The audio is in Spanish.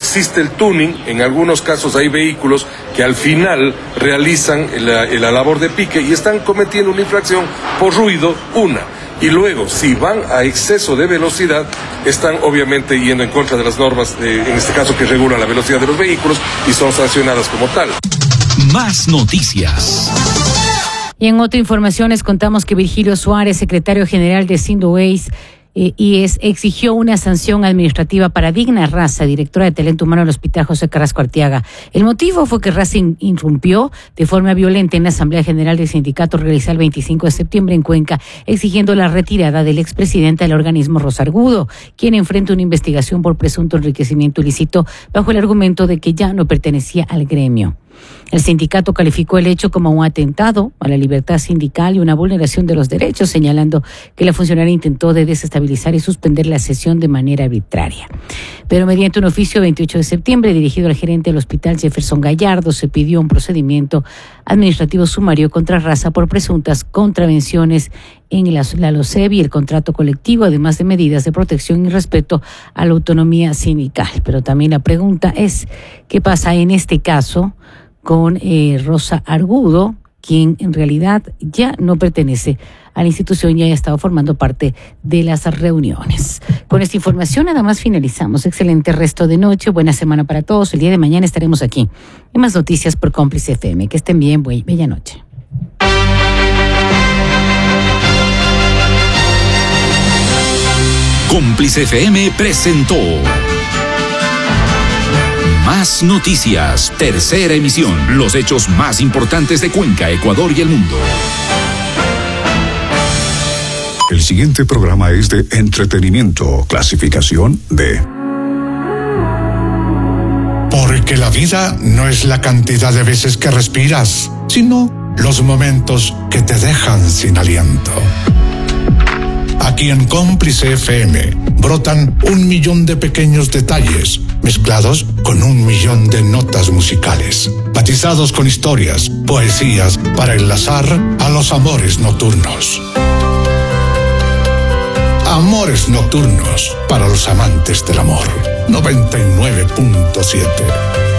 existe el tuning. En algunos casos hay vehículos que al final realizan la labor de pique y están cometiendo una infracción por ruido, y luego, si van a exceso de velocidad, están obviamente yendo en contra de las normas, en este caso que regulan la velocidad de los vehículos, y son sancionadas como tal. Más noticias. Y en otra información les contamos que Virgilio Suárez, secretario general de Sindoways, exigió una sanción administrativa para Digna Raza, directora de talento humano del Hospital José Carrasco Arteaga. El motivo fue que Raza irrumpió de forma violenta en la Asamblea General del Sindicato realizada el 25 de septiembre en Cuenca, exigiendo la retirada del expresidente del organismo, Rosa Argudo, quien enfrenta una investigación por presunto enriquecimiento ilícito bajo el argumento de que ya no pertenecía al gremio. El sindicato calificó el hecho como un atentado a la libertad sindical y una vulneración de los derechos, señalando que la funcionaria intentó desestabilizar y suspender la sesión de manera arbitraria. Pero mediante un oficio 28 de septiembre dirigido al gerente del hospital, Jefferson Gallardo, se pidió un procedimiento administrativo sumario contra Raza por presuntas contravenciones en la LOCEB y el contrato colectivo, además de medidas de protección y respeto a la autonomía sindical. Pero también la pregunta es, ¿qué pasa en este caso con Rosa Argudo, quien en realidad ya no pertenece a la institución y haya estado formando parte de las reuniones? Con esta información nada más finalizamos. Excelente resto de noche, buena semana para todos. El día de mañana estaremos aquí en Más Noticias por Cómplice FM. Que estén bien, bella noche. Cómplice FM presentó Más Noticias, tercera emisión. Los hechos más importantes de Cuenca, Ecuador y el mundo. El siguiente programa es de entretenimiento, clasificación D. Porque la vida no es la cantidad de veces que respiras, sino los momentos que te dejan sin aliento. Aquí en Cómplice FM brotan 1.000.000 de pequeños detalles mezclados con 1.000.000 de notas musicales, matizados con historias, poesías para enlazar a los amores nocturnos. Amores nocturnos para los amantes del amor. 99.7